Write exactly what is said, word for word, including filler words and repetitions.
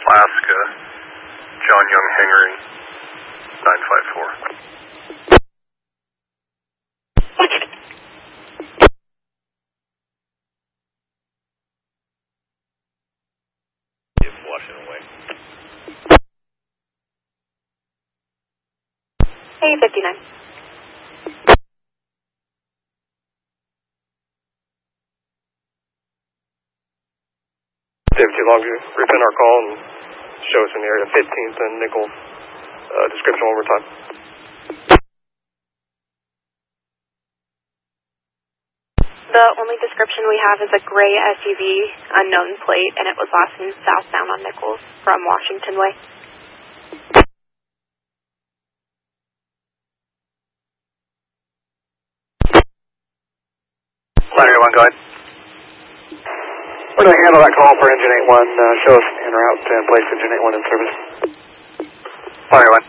Alaska, John Young Henry, nine five four. Washington Way. A fifty-nine. David T. Longview, repeat our call and show us in the area fifteenth and Nickel. Uh, description one more time. The only description we have is a gray S U V, unknown plate, and it was last seen southbound on Nichols from Washington Way. Line eight one, go ahead. We're going to handle that call for engine eight one. Uh, show us en route and place engine eight one in service. Line eight one.